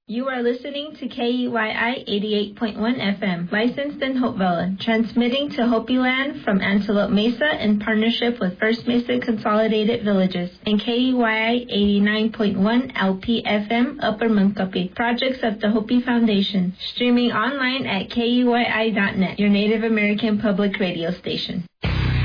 You are listening to KEYI 88.1 FM, licensed in Hopevilla, transmitting to Hopi Land from Antelope Mesa in partnership with First Mesa Consolidated Villages, and KEYI 89.1 LP FM, Upper Munkapi, projects of the Hopi Foundation, streaming online at KEYI.net, your Native American public radio station.